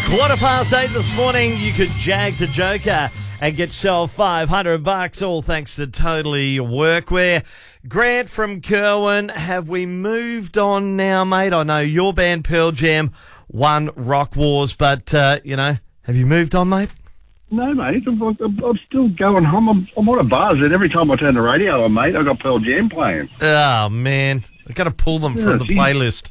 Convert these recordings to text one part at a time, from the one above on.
8:15 this morning, you could jag the Joker and get yourself $500, all thanks to Totally Workwear. Grant from Kerwin, have we moved on now, mate? I know your band Pearl Jam won Rock Wars, but, have you moved on, mate? No, mate. I'm still going home. I'm on a buzz, and every time I turn the radio on, mate, I've got Pearl Jam playing. Oh, man. I've got to pull them from the playlist.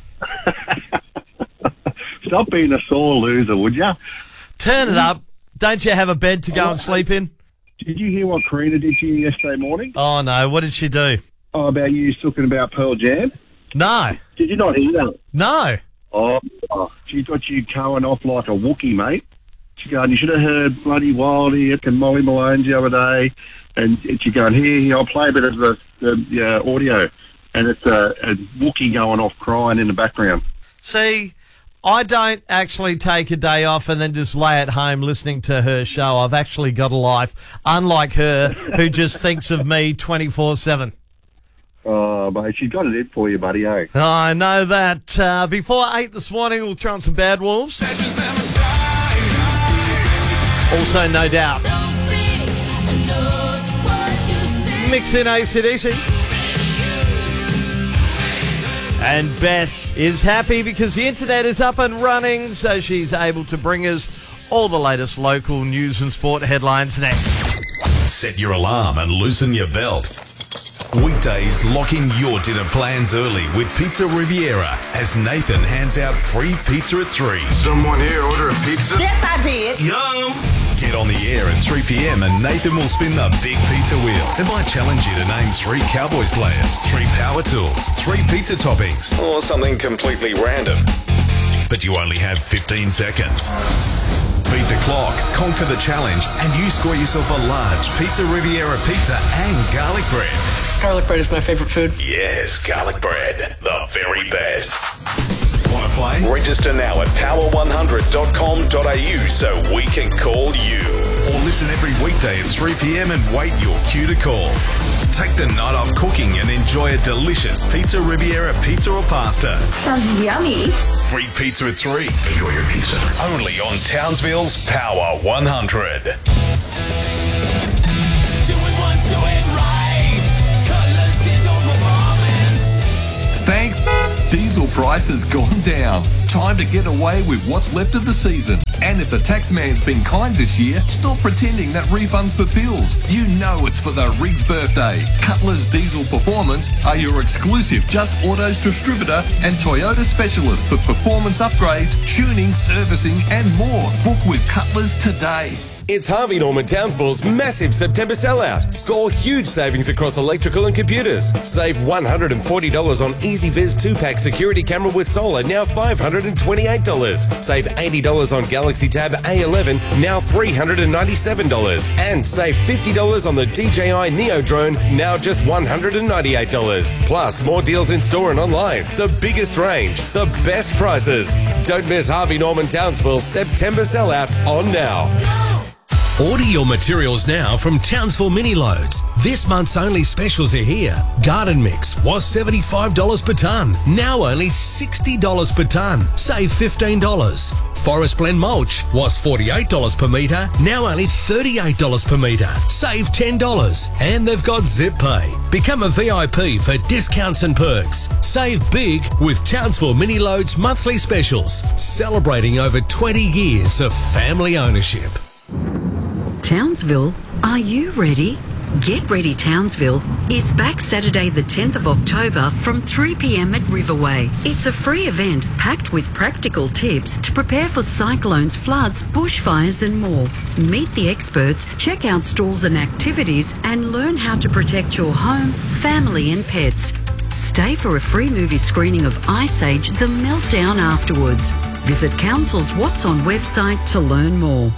Stop being a sore loser, would you? Turn it up. Don't you have a bed to go and sleep in? Did you hear what Karina did to you yesterday morning? Oh, no. What did she do? Oh, about you talking about Pearl Jam? No. Did you not hear that? No. Oh, she got you going off like a Wookiee, mate. She's going, you should have heard bloody Wildy and Molly Malone the other day. And she's going, here, I'll play a bit of the audio. And it's a Wookiee going off crying in the background. See, I don't actually take a day off and then just lay at home listening to her show. I've actually got a life, unlike her, who just thinks of me 24/7. Oh, mate, she's got it in for you, buddy, eh? Oh, I know that. Before 8 this morning, we'll throw on some Bad Wolves. Also, No Doubt. Mix in AC/DC. And Beth is happy because the internet is up and running, so she's able to bring us all the latest local news and sport headlines next. Set your alarm and loosen your belt. Weekdays, lock in your dinner plans early with Pizza Riviera as Nathan hands out free pizza at 3. Someone here order a pizza? Yes, I did. Yo! Get on the air at 3 p.m. and Nathan will spin the big pizza wheel. It might challenge you to name 3 Cowboys players, 3 power tools, 3 pizza toppings, or something completely random. But you only have 15 seconds. Beat the clock, conquer the challenge, and you score yourself a large Pizza Riviera pizza and garlic bread. Garlic bread is my favorite food. Yes, garlic bread, the very best. Want to play? Register now at power100.com.au so we can call you. Or listen every weekday at 3 p.m. and wait your cue to call. Take the night off cooking and enjoy a delicious Pizza Riviera pizza or pasta. Sounds yummy. Free pizza at 3. Enjoy your pizza. Only on Townsville's Power 100. Do it once, do it right. Cutlass Diesel Performance. Thank diesel price has gone down. Time to get away with what's left of the season. And if the tax man's been kind this year, stop pretending that refund's for pills. You know it's for the Riggs birthday. Cutler's Diesel Performance are your exclusive Just Autos distributor and Toyota specialist for performance upgrades, tuning, servicing and more. Book with Cutler's today. It's Harvey Norman Townsville's massive September sellout. Score huge savings across electrical and computers. Save $140 on EasyViz 2-pack security camera with solar, now $528. Save $80 on Galaxy Tab A11, now $397. And save $50 on the DJI Neo drone, now just $198. Plus, more deals in store and online. The biggest range, the best prices. Don't miss Harvey Norman Townsville's September sellout on now. Order your materials now from Townsville Mini Loads. This month's only specials are here. Garden mix was $75 per tonne, now only $60 per tonne. Save $15. Forest blend mulch was $48 per metre, now only $38 per metre. Save $10. And they've got Zip Pay. Become a VIP for discounts and perks. Save big with Townsville Mini Loads monthly specials, celebrating over 20 years of family ownership. Townsville, are you ready? Get Ready Townsville is back Saturday the 10th of October from 3 p.m. at Riverway. It's a free event packed with practical tips to prepare for cyclones, floods, bushfires and more. Meet the experts, check out stalls and activities and learn how to protect your home, family and pets. Stay for a free movie screening of Ice Age: The Meltdown afterwards. Visit Council's What's On website to learn more.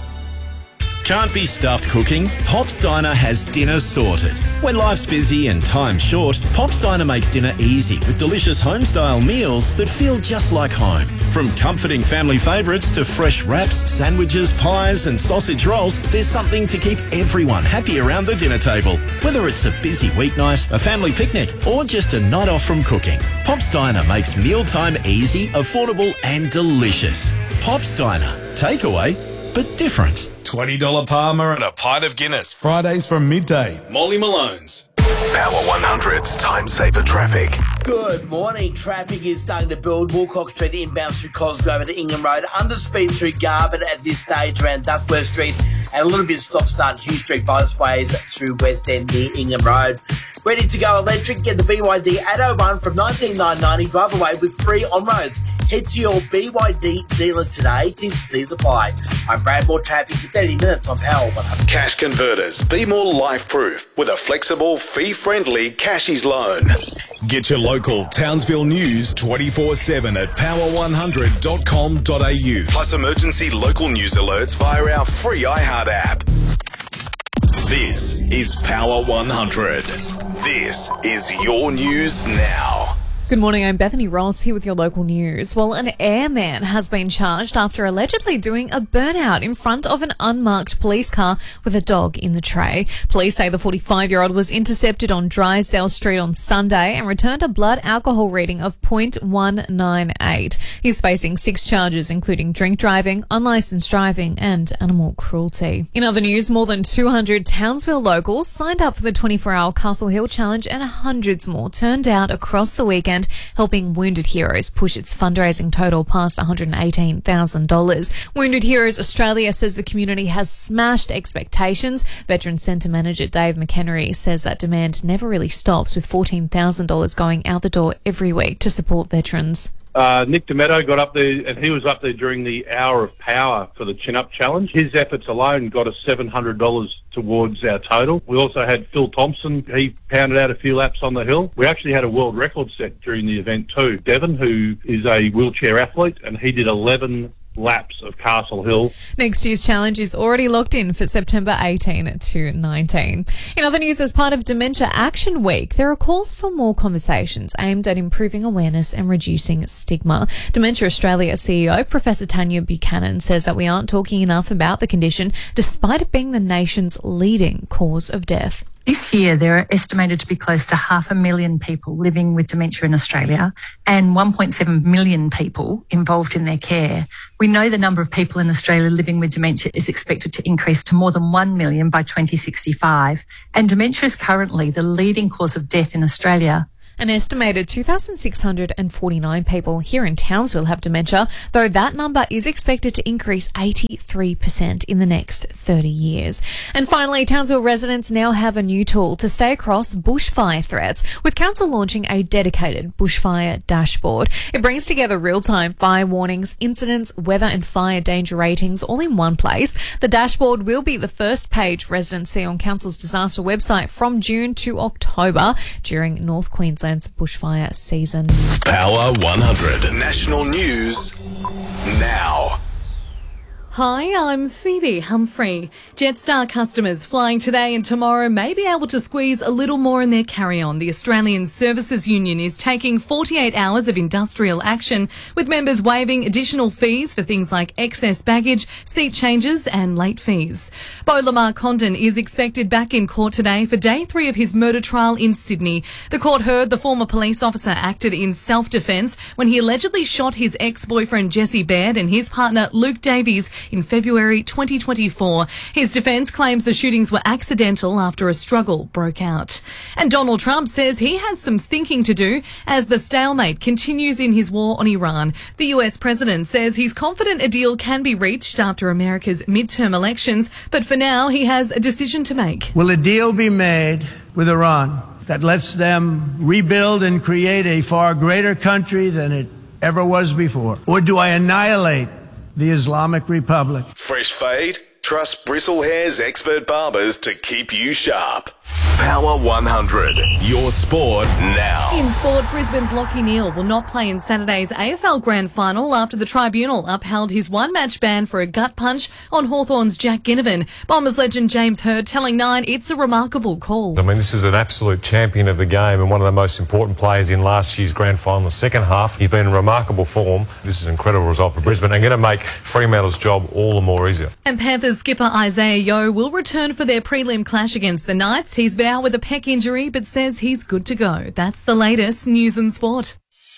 Can't be stuffed cooking? Pop's Diner has dinner sorted. When life's busy and time's short, Pop's Diner makes dinner easy with delicious home-style meals that feel just like home. From comforting family favourites to fresh wraps, sandwiches, pies and sausage rolls, there's something to keep everyone happy around the dinner table. Whether it's a busy weeknight, a family picnic or just a night off from cooking, Pop's Diner makes mealtime easy, affordable and delicious. Pop's Diner. Takeaway, but different. $20 Palmer and a pint of Guinness. Fridays from midday. Molly Malone's. Power 100's time saver traffic. Good morning. Traffic is starting to build. Woolcock Street inbound through Cosgrove to Ingham Road. Underspeed through Garbutt at this stage around Duckworth Street. And a little bit of stop-start Hugh Street both ways through West End near Ingham Road. Ready to go electric? Get the BYD 801 from 19,990. Drive away with free on-roads. Head to your BYD dealer today. T&Cs apply. I'm Brad. More traffic in 30 minutes on Power 100. Cash Converters. Be more life-proof with a flexible, fee-friendly Cashies loan. Get your local Townsville news 24/7 at power100.com.au. Plus emergency local news alerts via our free iHeart app. This is Power 100. This is your news now. Good morning, I'm Bethany Ross here with your local news. Well, an airman has been charged after allegedly doing a burnout in front of an unmarked police car with a dog in the tray. Police say the 45-year-old was intercepted on Drysdale Street on Sunday and returned a blood alcohol reading of 0.198. He's facing 6 charges, including drink driving, unlicensed driving and animal cruelty. In other news, more than 200 Townsville locals signed up for the 24-hour Castle Hill Challenge and hundreds more turned out across the weekend, helping Wounded Heroes push its fundraising total past $118,000. Wounded Heroes Australia says the community has smashed expectations. Veterans Centre manager Dave McHenry says that demand never really stops, with $14,000 going out the door every week to support veterans. Nick Demetto got up there, and he was up there during the Hour of Power for the Chin Up Challenge. His efforts alone got us $700 towards our total. We also had Phil Thompson. He pounded out a few laps on the hill. We actually had a world record set during the event too. Devon, who is a wheelchair athlete, and he did 11 laps of Castle Hill. Next year's challenge is already locked in for September 18 to 19. In other news, as part of Dementia Action Week, there are calls for more conversations aimed at improving awareness and reducing stigma. Dementia Australia CEO Professor Tanya Buchanan says that we aren't talking enough about the condition, despite it being the nation's leading cause of death. This year, there are estimated to be close to 500,000 people living with dementia in Australia and 1.7 million people involved in their care. We know the number of people in Australia living with dementia is expected to increase to more than 1 million by 2065. And dementia is currently the leading cause of death in Australia. An estimated 2,649 people here in Townsville have dementia, though that number is expected to increase 83% in the next 30 years. And finally, Townsville residents now have a new tool to stay across bushfire threats, with Council launching a dedicated bushfire dashboard. It brings together real-time fire warnings, incidents, weather and fire danger ratings all in one place. The dashboard will be the first page residents see on Council's disaster website from June to October during North Queensland's bushfire season. Power 100 National News now. Hi, I'm Phoebe Humphrey. Jetstar customers flying today and tomorrow may be able to squeeze a little more in their carry-on. The Australian Services Union is taking 48 hours of industrial action, with members waiving additional fees for things like excess baggage, seat changes and late fees. Beau Lamar Condon is expected back in court today for day 3 of his murder trial in Sydney. The court heard the former police officer acted in self-defence when he allegedly shot his ex-boyfriend Jesse Baird and his partner Luke Davies in February 2024. His defence claims the shootings were accidental after a struggle broke out. And Donald Trump says he has some thinking to do as the stalemate continues in his war on Iran. The US president says he's confident a deal can be reached after America's midterm elections, but for now he has a decision to make. Will a deal be made with Iran that lets them rebuild and create a far greater country than it ever was before? Or do I annihilate the Islamic Republic? Fresh fade? Trust Bristlehair's expert barbers to keep you sharp. Power 100, your sport now. In sport, Brisbane's Lachie Neale will not play in Saturday's AFL Grand Final after the tribunal upheld his one-match ban for a gut punch on Hawthorn's Jack Ginnivan. Bombers legend James Hird telling Nine it's a remarkable call. I mean, this is an absolute champion of the game and one of the most important players in last year's Grand Final, the second half. He's been in remarkable form. This is an incredible result for Brisbane and going to make Fremantle's job all the more easier. And Panthers skipper Isaiah Yeo will return for their prelim clash against the Knights. He's been out with a pec injury but says he's good to go. That's the latest news and sport.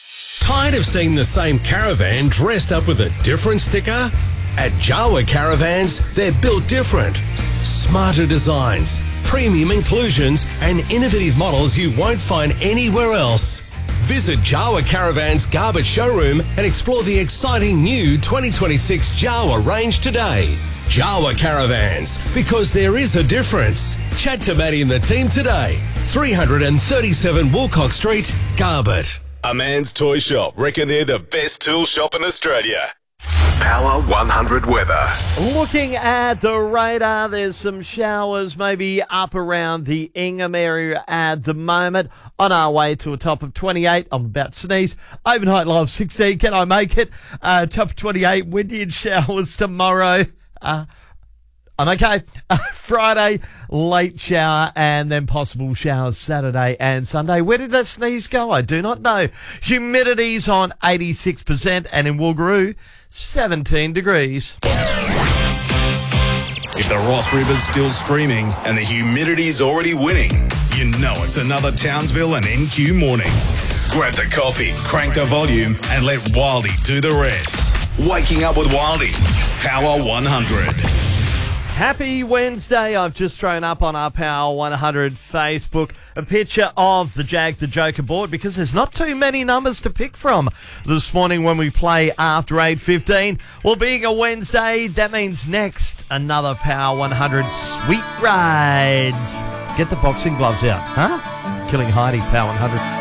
Tired of seeing the same caravan dressed up with a different sticker? At Jawa Caravans, they're built different. Smarter designs, premium inclusions, and innovative models you won't find anywhere else. Visit Jawa Caravans Garbage Showroom and explore the exciting new 2026 Jawa range today. Jawa Caravans, because there is a difference. Chat to Maddie and the team today. 337 Woolcock Street, Garbett. A Man's Toy Shop reckon they're the best tool shop in Australia. Power 100 weather. Looking at the radar, there's some showers maybe up around the Ingham area at the moment. On our way to a top of 28. I'm about to sneeze. Overnight low of 16. Can I make it? Top of 28. Windy and showers tomorrow. I'm okay. Friday, late shower and then possible showers Saturday and Sunday. Where did that sneeze go? I do not know. Humidity's on 86% and in Woogaroo, 17 degrees. If the Ross River's still streaming and the humidity's already winning, you know it's another Townsville and NQ morning. Grab the coffee, crank the volume, and let Wildy do the rest. Waking up with Wildy. Power 100. Happy Wednesday. I've just thrown up on our Power 100 Facebook a picture of the Jag the Joker board because there's not too many numbers to pick from this morning when we play after 8:15. Well, being a Wednesday, that means next another Power 100 sweet rides. Get the boxing gloves out, huh? Killing Heidi, Power 100.